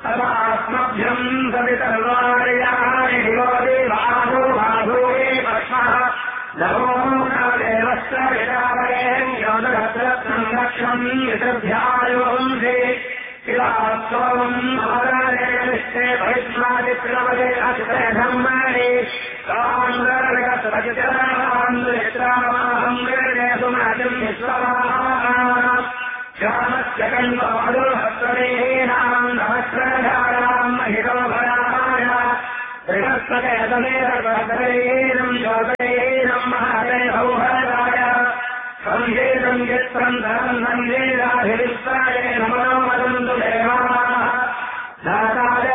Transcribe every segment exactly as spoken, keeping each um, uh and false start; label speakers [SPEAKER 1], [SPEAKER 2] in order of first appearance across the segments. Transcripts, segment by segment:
[SPEAKER 1] अवास्मभ्यम् सवितर्वार्याणि दिवोदि वासो वासोये पक्ष्मः नमो देवस्य विदावयेन् योदरत्रम् लक्ष्मम् विदर्भ्यायोंसि किलात्सवम् अवदानेष्टे भविष्मादित्रवदे अस्ते धर्माणि कान्द्रविगतरचितरामान्द्रित्रामाहम् निर्णेतुमादिम् विश्वमाः श्यामस्य कण्ठमधुहस्तदेहीनाम् नमस्कारधाराम् महितोभयाय बृहस्पतेतमेरम् ज्योतयेनम् महादेवौहराय सङ्गीतम् चित्रम् धनम् सङ्गीताभिविस्ताय नमो वदन्तु देवाः दाताय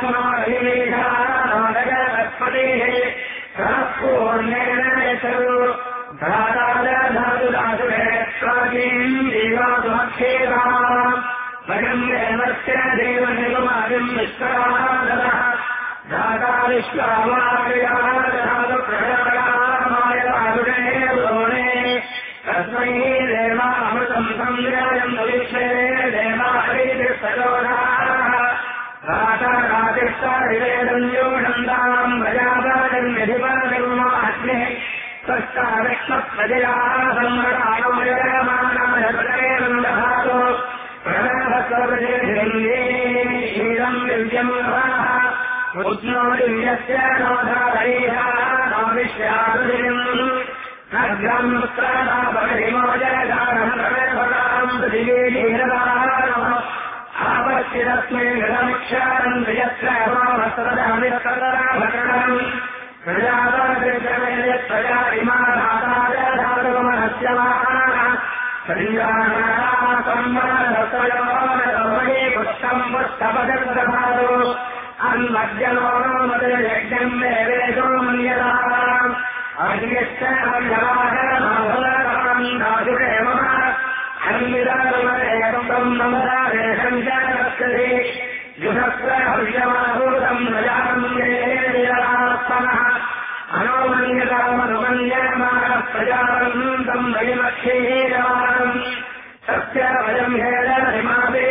[SPEAKER 1] दातुमाभिमेघानादगतस्पतिः सहपूर्णेन यशरु दाताय धातुदासुरे स्वामीम् जीवासुमक्षेताम् वयम् देवस्य देवनिगमादिम् विश्वरादः दाता विश्वामार्याः धातुप्रहरामाय दासुरे तस्मै देवामृतम् सङ्ग्रायम् विश्वे देवाहरिसरोधाः रातारातिष्ठारिवेदम् योषन्ताम् प्रजापादम् यधिपादर्माग्निः कष्टाविष्णप्रजयाः सम्मृतायोजयमानाय प्रदेवम् दधातु प्रणवस्वप्रजेभिरम् दिव्यम् नमः उज्नो दिव्यस्य नोधारयीः नो विश्वारुदिम् नग्रम् पुत्रादापरिमोजयदारम् प्रवेशदाम् पृथिवीलीरदारम् आपश्चिदस्मै गृहमिक्षारम् द्विजत्रयमावस्त्रदामिस्तराभरणम् प्रजापतिप्रजारिमाधातारधातुमहस्य महाः सञ्जानासम्मरसयोनर्मणे पुष्टम् पुष्टपदप्रभातो अन्मद्यनो मदयज्ञम् देवेशो मन्यताम् अग्निश्च अव्यवाहरमाभुलकाम् दासुरे मम अन्विदारुमरेकम् नमदारेशम् च रक्षति जुहस्र हव्यमाभूतम् प्रजाम् देहेरिरात्मनः अनोमन्यतामनुमन्यमानः प्रजावन्तम् वैमक्षीरमानम् सत्य वयम् हेदरिमापि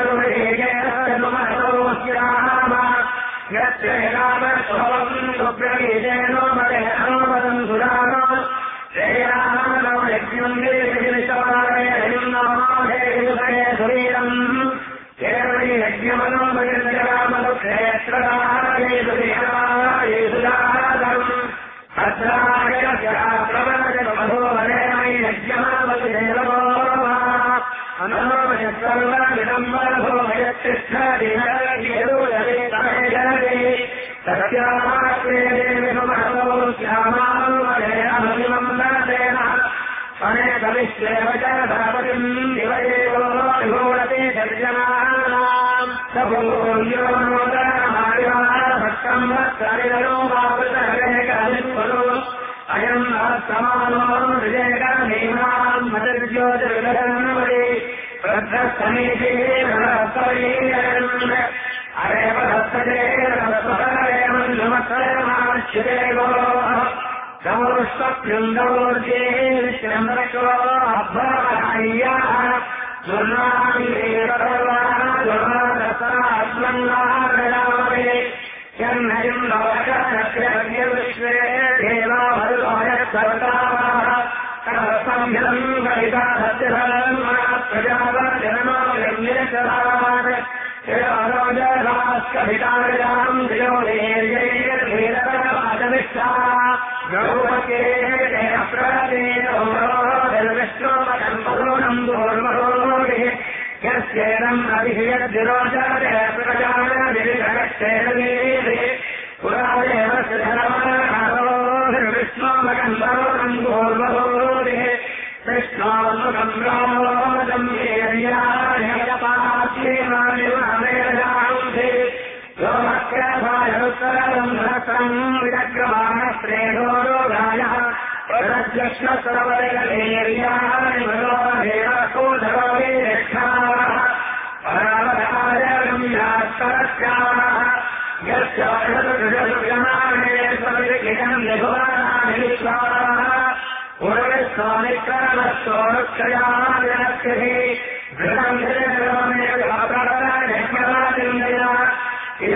[SPEAKER 1] भूमरुहेगेनोस्याम यच्चैरामस्वम् सुप्रगीतेनो मरे अनुपदम् सुरानो श्रेयानो यज्ञम् देविनिशवारेणम् नमो देविदये सुरीरम् केवलि यज्ञमनोमयन्द्रकामनुक्षेत्रदायेसुरायेसुरादम् भद्रायप्रवरजमधोवरेणै यज्ञमावतिदेवो अनोमयत्सर्वविडम्बरभोमयत्तिष्ठदिनयदुयदे सत्यामात्रे देविमहतो श्यामानुमरेणमहिमम् नादेन अनेकविश्वेव च धापतिम् दिवयेवो विभूरते दर्जनानाम् सभूर्यो नोदनमार्याभक्तम् वत्सरिदरो मावृतरेकलित्वरो अयम् समानो विजयकर्मीणाम् मदर्ज्योतिर्गधन्वरे प्रद्धस्तमीशेन अरेवदस्तरेवन्नुमत्सरमाश्रिदेवो गौष्पभ्युन्दोर्जेश्रमृशो अभ्राह्याः दुर्नाङ्गेरसरात्मन्नागरामरे यन्नयम् नवकर्यविश्वे देवाभरुलोयत्सर्वताः सर्वसंहितम् कविता सत्यफलम् प्रजापतिर्नोयन्निरशरात् शिरोजरास्कभितारयाम् दियोदेर्यैर्भीरकपादविष्टाः गौपके प्रदेशोष्णोमकम्पूर्णम् दूर्महोभिः यस्येनम् अभिषयद्विरोचते प्रजानादिविषयक्षेणवीभिः पुरादेव श्रीधर्मविष्णोमकम्पूर्णम् दूर्महोभिः कृष्णोन्मुखम् रामोदम् वीर्याणि योमक्रभायोत्तरम् सहस्रम् विदग्रमाणश्रेणोरोगायः प्रदक्षस्रवदगलेर्याणि मनोधेवकोधरोवेक्षाः परावधारम् यात्तरस्याः यस्य वषदुषदुर्यमाणे सविगिरम् निभुवानानि विश्वाः पुरविस्वामिक्रमस्तोरुक्षयाः विनक्तिः घृतम् धृतमेव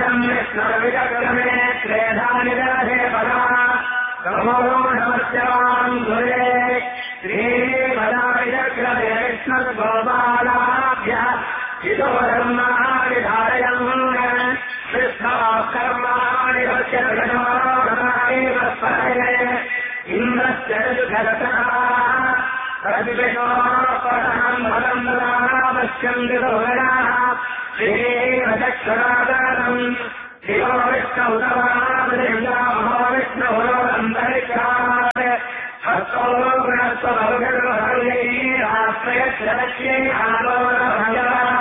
[SPEAKER 1] इदम् विष्णुर्विचक्रमे त्रेधानि दधे पदा नमोऽनमस्याम् गुरे श्रीपदाविचक्रमे विष्णुर्गोपालाभ्य इदो धर्माणि धारयन् विष्णोः कर्माणि पश्यन्ति इन्द्रस्य दुःखरतः प्रतिविशोपरम् फलम् पश्यन्ति रोगणाः श्रीरचक्षरादानम् शिवो विष्णुतमामो विष्णुरोदन्तरिक्षात् हस्तो गुणस्वभगर्वहर्यै आश्रयक्षरक्ष्यै आलोकभगवान्